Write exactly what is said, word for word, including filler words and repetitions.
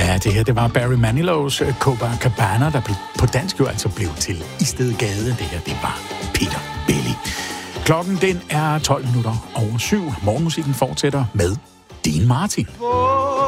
Ja, det her, det var Barry Manilows Copacabana, der blev, på dansk jo altså blev til Istedgade. Det her, det var Peter Belli. Klokken, den er tolv minutter over syv. Morgenmusikken fortsætter med Dean Martin. Oh.